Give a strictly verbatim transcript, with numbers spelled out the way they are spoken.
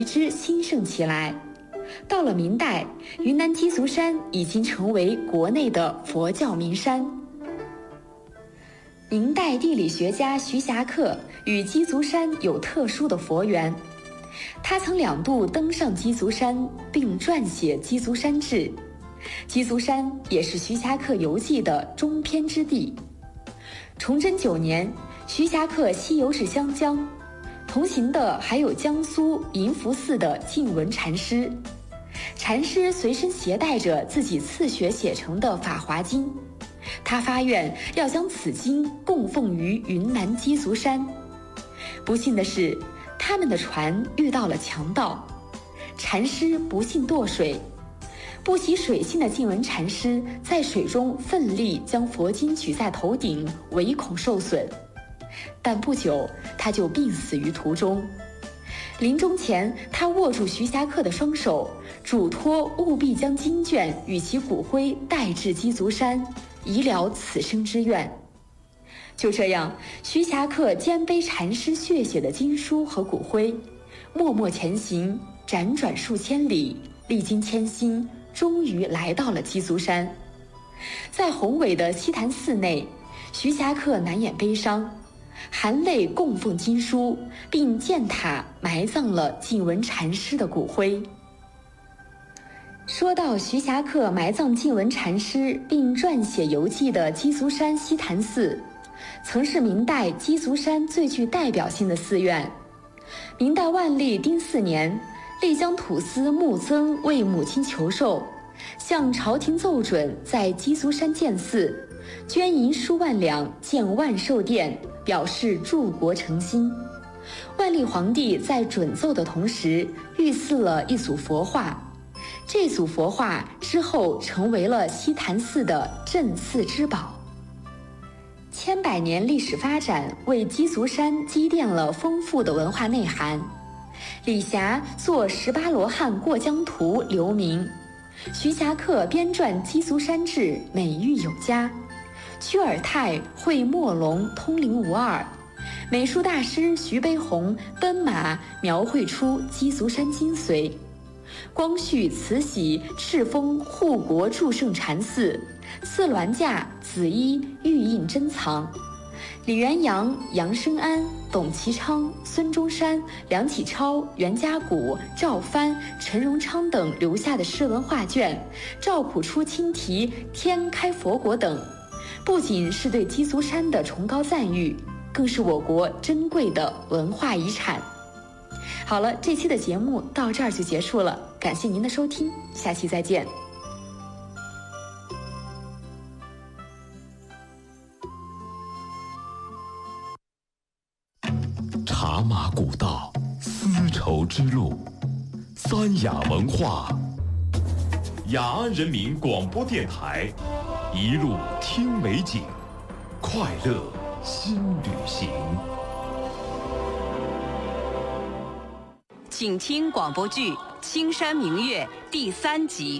之兴盛起来。到了明代，云南鸡足山已经成为国内的佛教名山。明代地理学家徐霞客与鸡足山有特殊的佛缘，他曾两度登上鸡足山，并撰写《鸡足山志》。鸡足山也是徐霞客游记的中篇之地。崇祯九年，徐霞客西游至湘江，同行的还有江苏银福寺的净文禅师。禅师随身携带着自己自学写成的《法华经》，他发愿要将此经供奉于云南鸡足山。不幸的是，他们的船遇到了强盗，禅师不幸堕水。不习水性的净文禅师在水中奋力将佛经举在头顶，唯恐受损，但不久他就病死于途中。临终前，他握住徐霞客的双手，嘱托务必将经卷与其骨灰带至鸡足山，以了此生之愿。就这样，徐霞客肩背禅师血写的经书和骨灰，默默前行，辗转数千里，历经千辛，终于来到了鸡足山。在宏伟的西坛寺内，徐霞客难掩悲伤，含泪供奉经书，并建塔埋葬了净文禅师的骨灰。说到徐霞客埋葬净文禅师并撰写游记的鸡足山西坛寺，曾是明代鸡足山最具代表性的寺院。明代万历丁四年，丽江土司穆曾为母亲求寿，向朝廷奏准在鸡足山建寺，捐银数万两建万寿殿，表示助国诚心。万历皇帝在准奏的同时，御赐了一组佛画，这组佛画之后成为了西坛寺的镇寺之宝。千百年历史发展为鸡足山积淀了丰富的文化内涵。李霞作《十八罗汉过江图》留名，徐霞客编撰《鸡足山志》美誉有加，屈尔泰绘墨龙通灵无二，美术大师徐悲鸿奔马描绘出鸡足山精髓。光绪、慈禧敕封护国祝圣禅寺，四銮驾、紫衣玉印珍藏。李元阳、杨生安、董其昌、孙中山、梁启超、袁家谷、赵藩、陈荣昌等留下的诗文画卷，赵朴初亲题天开佛国等，不仅是对鸡足山的崇高赞誉，更是我国珍贵的文化遗产。好了，这期的节目到这儿就结束了，感谢您的收听，下期再见。 茶马古道，丝绸之路，三雅文化。雅安人民广播电台，一路听美景，快乐新旅行。 请听广播剧《青山明月》第三集。